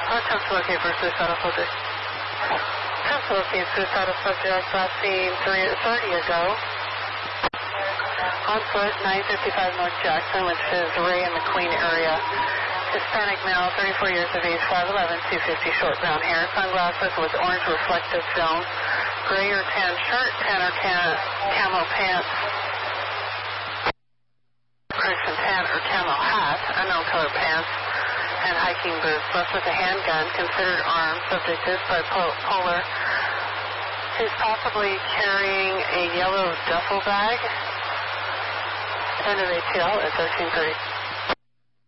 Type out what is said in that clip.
Attempt to locate for suicidal subject. Attempt to locate suicidal subject last seen 3:30 ago. On foot, 955 North Jackson, which is Ray and McQueen area. Hispanic male, 34 years of age, 5'11", 250, short brown hair, sunglasses with orange reflective film, gray or tan shirt, tan or camo pants, Christian tan or camo hat, unknown color pants, and hiking boots. Left with a handgun, considered armed, subject is bipolar. He's possibly carrying a yellow duffel bag. End of ATL at 13:30.